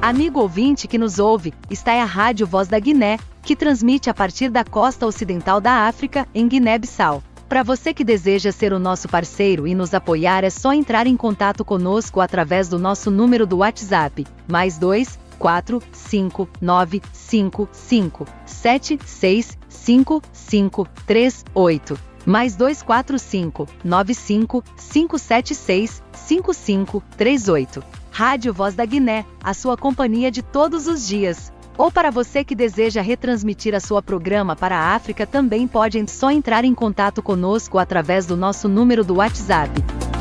Amigo ouvinte que nos ouve, está a Rádio Voz da Guiné, que transmite a partir da costa ocidental da África, em Guiné-Bissau. Para você que deseja ser o nosso parceiro e nos apoiar, é só entrar em contato conosco através do nosso número do WhatsApp, +2 4 5 9 5 5 7 6 5 5 3 8, +245 95 576 55 38. Rádio Voz da Guiné, a sua companhia de todos os dias. Ou para você que deseja retransmitir a sua programa para a África, também pode só entrar em contato conosco através do nosso número do WhatsApp,